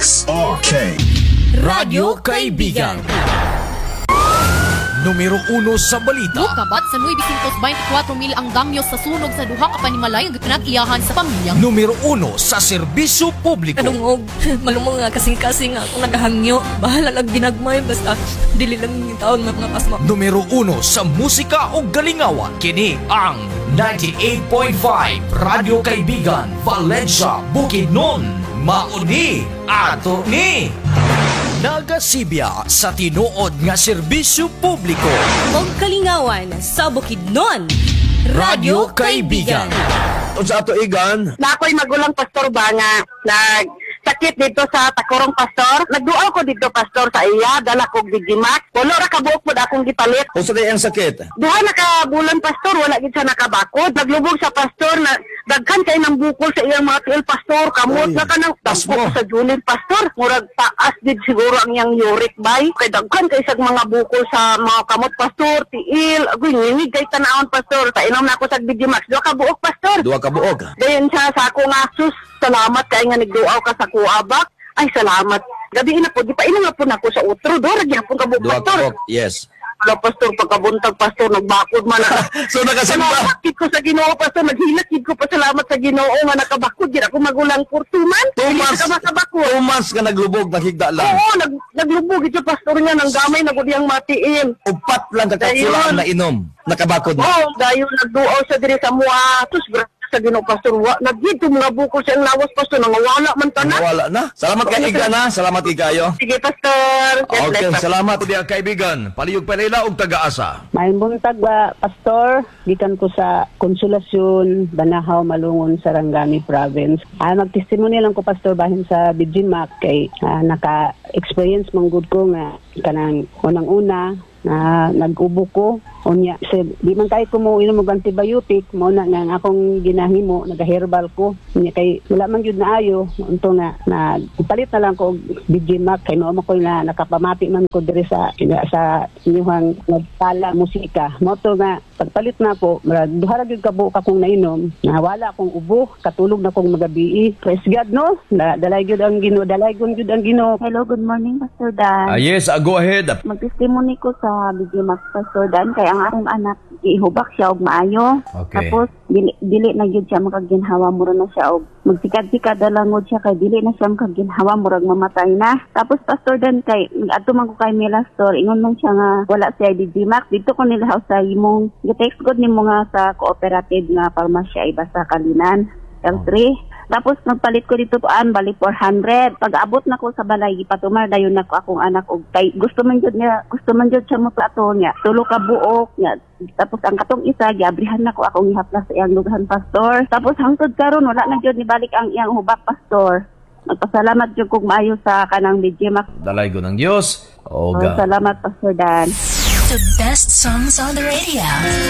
Max. Okay. Radyo Kaibigan. Numero 1 sa balita. Kabat sa 924 mil ang damyo sa sunog sa duha ka panimalay nga pinag-iyahan sa pamilya. Numero 1 sa serbisyo publiko. Kadungog, malumong nga kasing-kasing nga akong nagahangyo. Bahala lang ginagmay, basta dili lang yung taon mga pasma. Numero 1 sa musika o galingawan. Kini ang 98.5 Radyo Kaibigan, Valencia, Bukidnon. Mauni ato ni Nagasibya sa tinuod nga serbisyo publiko. Og kalingawan sa Bukidnon. Radyo Kaibigan. Sa ato igan, Na ako'y magulang pastor ba nga nagsakit dito sa Takurong pastor. Nagduaw ko dito pastor sa iya, dala kog Digimax. Wala ra kabuok po akong gipalit. o sa ang sakit. Duha na ka bulan pastor, wala gid siya nakabakod. Naglubog sa pastor na daghan kay nang bukol sa iyang mga tiil pastor. Kamot Ay, na kanang tas dagko mo. sa Julin pastor. Murag taas gid siguro ang iyang uric bay. Kay daghan kay sa mga bukol sa mga kamot pastor, tiil. Agoy ngingig kay tanawon pastor. Painom na ako sa Digimax. Duha ka buok pastor. Duwa ka buok. Dayon siya sa ako nga, sus, salamat kay nga nagduaw ka sa kuabak. Ay, salamat. Gabi na po, di pa ina nga po na ako sa utro. Dora, gyapon ka buok, Duwa ka pastor. buok, yes. Wala, pastor, pagkabuntag, pastor, nagbakod man na. So nakasimba. Salamat ko sa Ginoo, pastor. Naghilakid ko pa salamat sa Ginoo nga nakabakod. Di ako magulang kurtuman. Hindi ka makabakod. 2 months ka naglubog, nakigda lang. Oo, naglubog ito, pastor niya, ng gamay, nagudiyang matiin. Upat lang kakakulaan na inom. Nakabakod na. Oo, dahil nagduaw siya diri sa mua. Sus, sa Ginoo, pastor. Nagdito mga bukol sa lawas, pastor. Nangawala man tanan. Wala na. Salamat kay Iga na. Salamat Igayo. Sige, pastor. God Okay, bless, pastor. salamat. Diya kaibigan, paliyog palila og taga-asa. May buntag ba, Pastor? Gikan ko sa Konsolasyon, Banahaw, Malungon, Sarangani Province. Magtestimony lang ko, Pastor, bahin sa Digimax kay naka-experience manggod ko nga kanang unang-una na nag-ubo ko. Unya, di man kahit ko mo inom og antibiotic, mo na nga akong ginahimo, nag-herbal ko. Unya kay wala man gyud na ayo, unto na palit na lang ko og Digimax kay no ko na nakapamati man ko diri sa inyong nagtala musika. Mo to nga pagpalit na ko, duha ra gyud kabo akong nainom, na wala akong ubo, katulog na akong magabi. Praise God, no? Dalay gyud ang Ginoo, dalay gyud ang Ginoo. Hello, good morning, Pastor Dan. Yes, go ahead. Mag-testimony ko sa Digimax, Pastor Dan, kay ang akong anak, ihubak siya og maayo. Okay. Tapos, dili na yun siya makaginhawa, mura na siya og magsikad-sikad langod siya, kay dili na siya makaginhawa, murag mamatay na. Tapos, Pastor Dan, kay, ato man ko kay Mila Store, ingon man siya nga, wala siya Digimax. Dito ko nila sa imong, text god nimo nga sa cooperative nga pharmacy, iba sa Kalinan, L3. Tapos nagpalit ko dito bali 400. Pag-abot na ko sa balay, ipatumar dayon nako akong anak og kay gusto man jud siya mo plato niya. Tulo ka buok niya. Tapos ang katong isa giabrihan nako akong ihaplas sa iyang lughan, pastor. Tapos hangtod karon wala na jud ni balik ang iyang hubak, pastor. Magpasalamat jud kog maayo sa kanang Digimax. Dalay ko ng Diyos. Salamat, Pastor Dan. The best songs on the radio.